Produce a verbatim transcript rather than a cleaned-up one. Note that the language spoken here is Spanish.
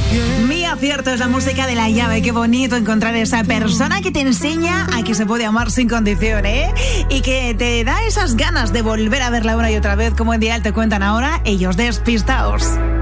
Mi acierto es la música de La Llave. Qué bonito encontrar esa persona que te enseña a que se puede amar sin condición, ¿eh? Y que te da esas ganas de volver a verla una y otra vez, como en Dial te cuentan ahora ellos, Despistaos.